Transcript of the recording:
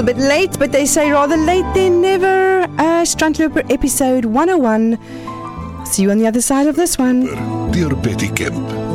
little bit late, but they say rather late than never. Strandloper episode 101. See you on the other side of this one. Deur Betty Kemp.